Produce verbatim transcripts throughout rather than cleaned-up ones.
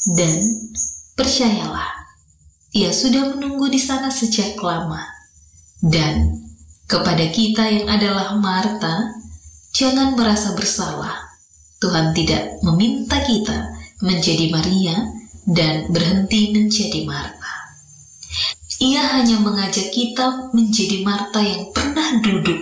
Dan percayalah, Ia sudah menunggu di sana sejak lama. Dan kepada kita yang adalah Marta, jangan merasa bersalah. Tuhan tidak meminta kita menjadi Maria dan berhenti menjadi Marta. Ia hanya mengajak kita menjadi Marta yang pernah duduk,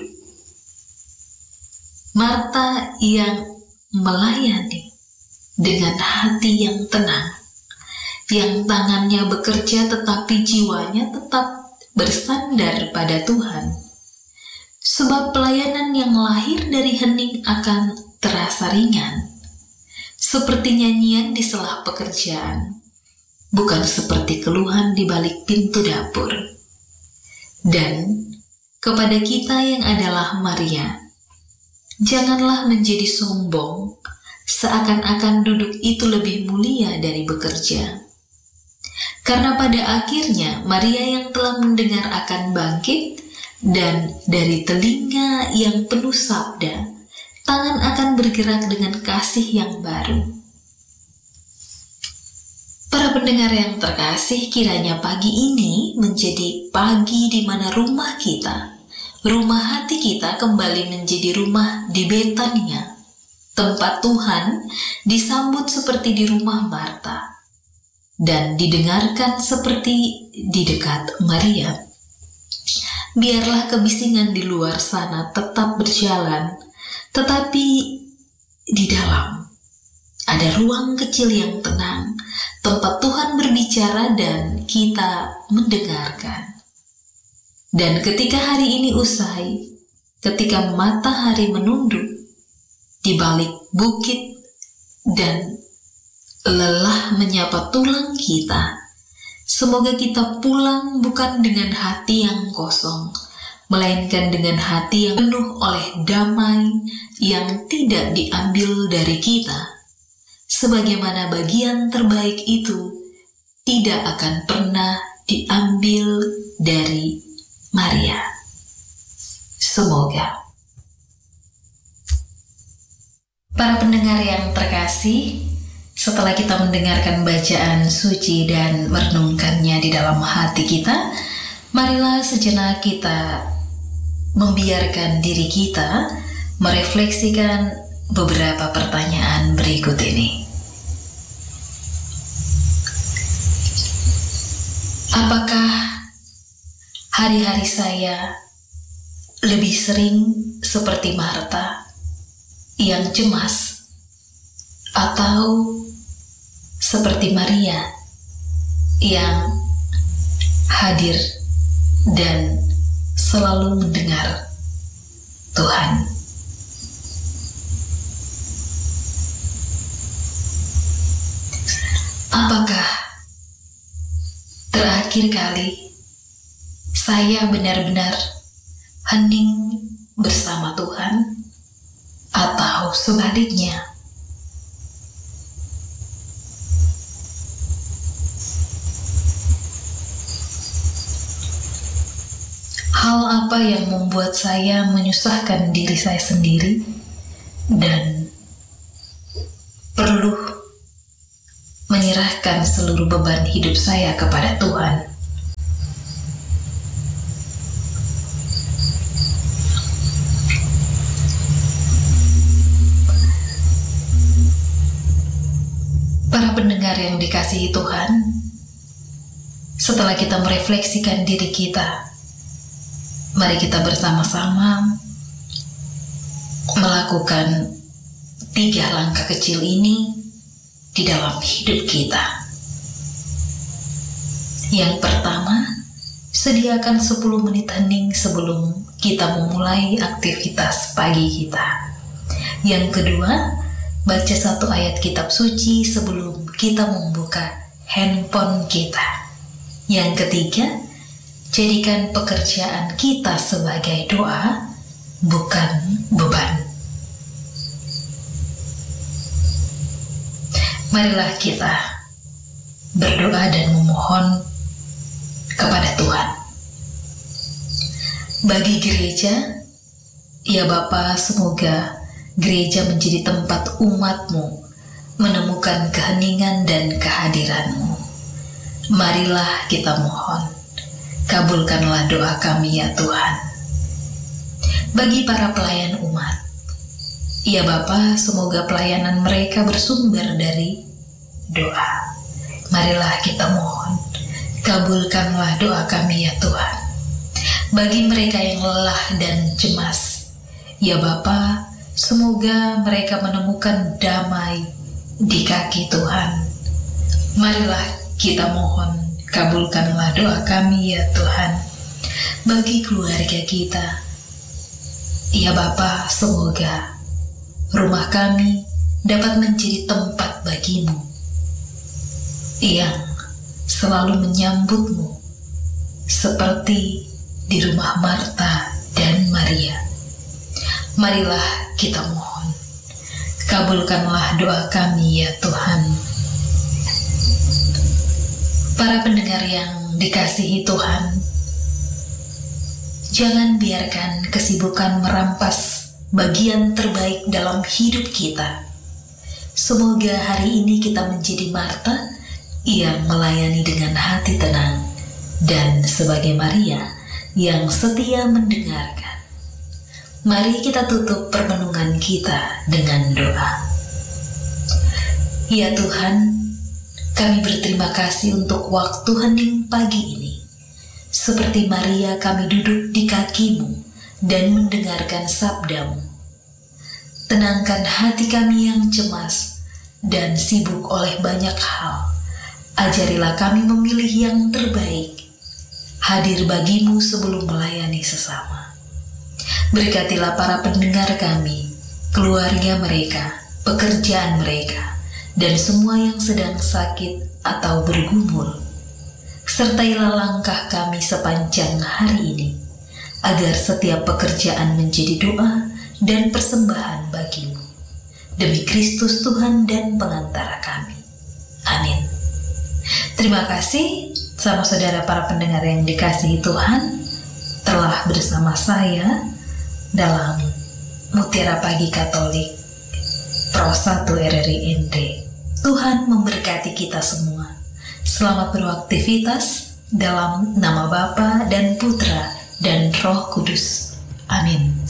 Marta yang melayani dengan hati yang tenang, yang tangannya bekerja tetapi jiwanya tetap bersandar pada Tuhan. Sebab pelayanan yang lahir dari hening akan terasa ringan, seperti nyanyian di sela pekerjaan, bukan seperti keluhan di balik pintu dapur. Dan kepada kita yang adalah Maria, janganlah menjadi sombong, seakan-akan duduk itu lebih mulia dari bekerja. Karena pada akhirnya Maria yang telah mendengar akan bangkit, dan dari telinga yang penuh sabda, tangan akan bergerak dengan kasih yang baru. Para pendengar yang terkasih, kiranya pagi ini menjadi pagi di mana rumah kita, rumah hati kita kembali menjadi rumah di Betania, tempat Tuhan disambut seperti di rumah Marta, dan didengarkan seperti di dekat Maria. Biarlah kebisingan di luar sana tetap berjalan, tetapi di dalam ada ruang kecil yang tenang, tempat Tuhan berbicara dan kita mendengarkan. Dan ketika hari ini usai, ketika matahari menunduk di balik bukit dan lelah menyapa tulang kita, semoga kita pulang bukan dengan hati yang kosong, melainkan dengan hati yang penuh oleh damai yang tidak diambil dari kita. Sebagaimana bagian terbaik itu tidak akan pernah diambil dari Maria. Semoga. Para pendengar yang terkasih, setelah kita mendengarkan bacaan suci dan merenungkannya di dalam hati kita, marilah sejenak kita membiarkan diri kita merefleksikan beberapa pertanyaan berikut ini. Apakah hari-hari saya lebih sering seperti Marta yang cemas, atau seperti Maria yang hadir dan selalu mendengar Tuhan? Apakah terakhir kali saya benar-benar hening bersama Tuhan, atau sebaliknya? Hal apa yang membuat saya menyusahkan diri saya sendiri dan perlu menyerahkan seluruh beban hidup saya kepada Tuhan? Para pendengar yang dikasihi Tuhan, setelah kita merefleksikan diri kita, mari kita bersama-sama melakukan tiga langkah kecil ini di dalam hidup kita. Yang pertama, sediakan sepuluh menit hening sebelum kita memulai aktivitas pagi kita. Yang kedua, baca satu ayat kitab suci sebelum kita membuka handphone kita. Yang ketiga, jadikan pekerjaan kita sebagai doa, bukan beban. Marilah kita berdoa dan memohon kepada Tuhan. Bagi gereja, ya Bapa, semoga gereja menjadi tempat umat-Mu menemukan keheningan dan kehadiran-Mu. Marilah kita mohon, kabulkanlah doa kami ya Tuhan. Bagi para pelayan umat, ya Bapa, semoga pelayanan mereka bersumber dari doa. Marilah kita mohon, kabulkanlah doa kami ya Tuhan. Bagi mereka yang lelah dan cemas, ya Bapa, semoga mereka menemukan damai di kaki Tuhan. Marilah kita mohon, kabulkanlah doa kami ya Tuhan. Bagi keluarga kita, ya Bapa, semoga rumah kami dapat menjadi tempat bagi-Mu yang selalu menyambut-Mu seperti di rumah Marta dan Maria. Marilah kita mohon, kabulkanlah doa kami ya Tuhan. Para pendengar yang dikasihi Tuhan, jangan biarkan kesibukan merampas bagian terbaik dalam hidup kita. Semoga hari ini kita menjadi Marta yang melayani dengan hati tenang, dan sebagai Maria yang setia mendengarkan. Mari kita tutup permenungan kita dengan doa. Ya Tuhan, kami berterima kasih untuk waktu hening pagi ini. Seperti Maria, kami duduk di kaki-Mu dan mendengarkan sabda-Mu. Tenangkan hati kami yang cemas dan sibuk oleh banyak hal. Ajarilah kami memilih yang terbaik, hadir bagi-Mu sebelum melayani sesama. Berkatilah para pendengar kami, keluarga mereka, pekerjaan mereka, dan semua yang sedang sakit atau bergumul. Sertailah langkah kami sepanjang hari ini, agar setiap pekerjaan menjadi doa dan persembahan bagi-Mu. Demi Kristus Tuhan dan pengantara kami. Amin. Terima kasih sama saudara para pendengar yang dikasihi Tuhan, telah bersama saya dalam Mutiara Pagi Katolik Pro satu R R I N D. Tuhan memberkati kita semua. Selamat beraktivitas dalam nama Bapa dan Putra dan Roh Kudus. Amin.